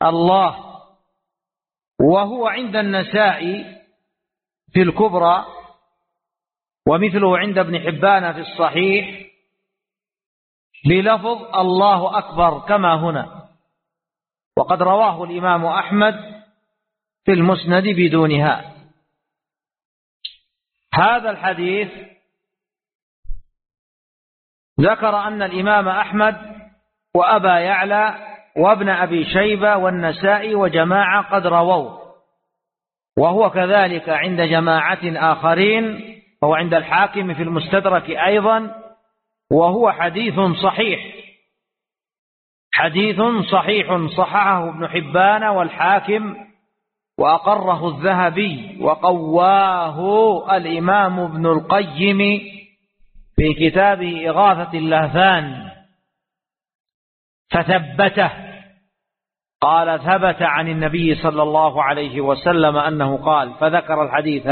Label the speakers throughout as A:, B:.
A: الله، وهو عند النسائي في الكبرى، ومثله عند ابن حبان في الصحيح بلفظ الله أكبر كما هنا، وقد رواه الإمام أحمد في المسند بدونها. هذا الحديث ذكر أن الإمام أحمد وأبا يعلى وابن أبي شيبة والنسائي وجماعة قد رووه، وهو كذلك عند جماعة آخرين، وهو عند الحاكم في المستدرك أيضا، وهو حديث صحيح، حديث صحيح صححه ابن حبان والحاكم وأقره الذهبي، وقواه الإمام ابن القيم في كتابه إغاثة اللهفان فثبته، قال ثبت عن النبي صلى الله عليه وسلم أنه قال، فذكر الحديث.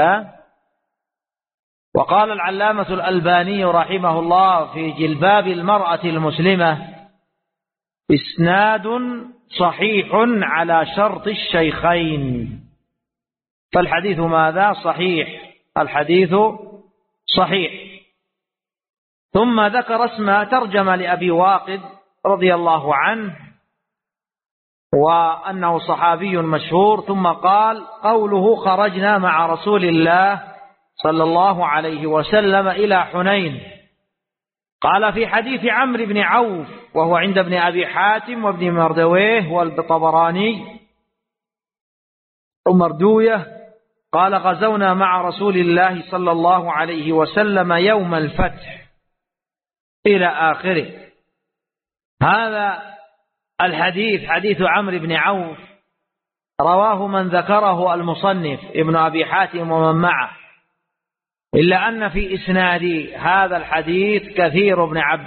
A: وقال العلامة الألباني رحمه الله في جلباب المرأة المسلمة: إسناد صحيح على شرط الشيخين. فالحديث ماذا؟ صحيح، الحديث صحيح. ثم ذكر اسم ترجمة لأبي واقد رضي الله عنه، وأنه صحابي مشهور. ثم قال: قوله خرجنا مع رسول الله صلى الله عليه وسلم إلى حنين. قال في حديث عمرو بن عوف، وهو عند ابن أبي حاتم وابن مردويه والطبراني ومردويه، قال: غزونا مع رسول الله صلى الله عليه وسلم يوم الفتح إلى آخره. هذا الحديث حديث عمرو بن عوف رواه من ذكره المصنف ابن أبي حاتم ومن معه، إلا أن في إسناد هذا الحديث كثير ابن عبد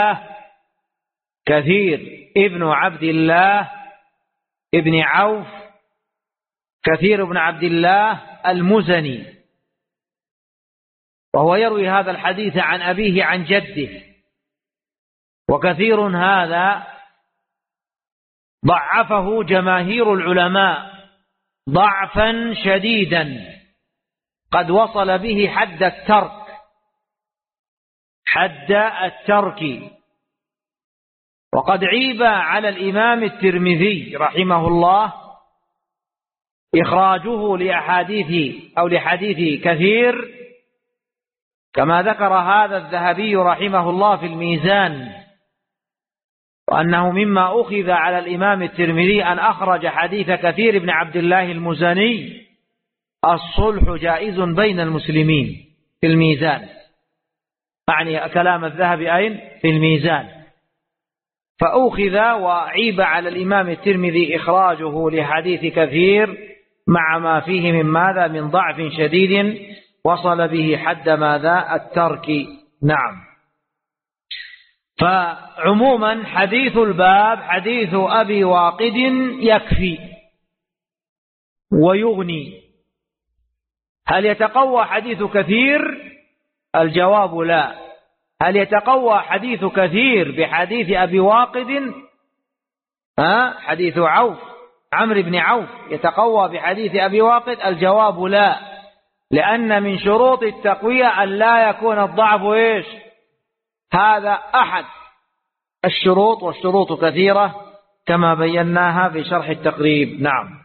A: الله ابن عوف، كثير بن عبد الله المزني، وهو يروي هذا الحديث عن أبيه عن جده. وكثير هذا ضعفه جماهير العلماء ضعفا شديدا قد وصل به حد الترك. وقد عيب على الإمام الترمذي رحمه الله إخراجه لحديث كثير، كما ذكر هذا الذهبي رحمه الله في الميزان، وأنه مما أخذ على الإمام الترمذي أن أخرج حديث كثير بن عبد الله المزني: الصلح جائز بين المسلمين، في الميزان، يعني كلام الذهبي أين؟ في الميزان. فأخذ وعيب على الإمام الترمذي إخراجه لحديث كثير مع ما فيه من ماذا؟ من ضعف شديد وصل به حد ماذا؟ الترك. نعم. فعموما حديث الباب حديث أبي واقد يكفي ويغني. هل يتقوى حديث كثير؟ الجواب لا. هل يتقوى حديث كثير بحديث أبي واقد؟ حديث عمرو بن عوف يتقوى بحديث أبي واقد؟ الجواب لا، لأن من شروط التقوية أن لا يكون الضعف إيش؟ هذا أحد الشروط، والشروط كثيرة كما بيناها في شرح التقريب. نعم.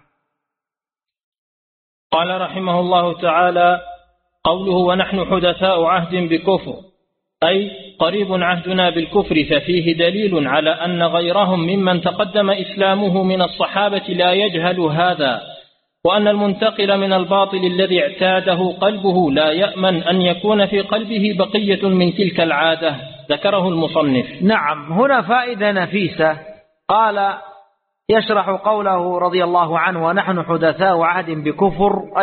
B: قال رحمه الله تعالى: قوله ونحن حدثاء عهد بكفر، أي قريب عهدنا بالكفر، ففيه دليل على أن غيرهم ممن تقدم إسلامه من الصحابة لا يجهل هذا، وأن المنتقل من الباطل الذي اعتاده قلبه لا يأمن أن يكون في قلبه بقية من تلك العادة، ذكره المصنف.
A: نعم. هنا فائدة نفيسة. قال يشرح قوله رضي الله عنه: ونحن حدثاء عهد بكفر،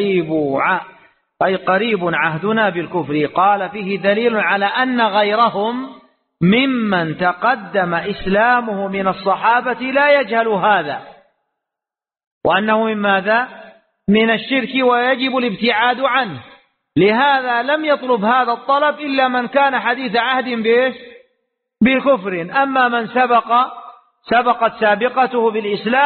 A: أي قريب عهدنا بالكفر. قال فيه دليل على أن غيرهم ممن تقدم إسلامه من الصحابة لا يجهل هذا، وأنه من ماذا؟ من الشرك، ويجب الابتعاد عنه. لهذا لم يطلب هذا الطلب إلا من كان حديث عهد بكفر. أما من سبقت سابقته بالإسلام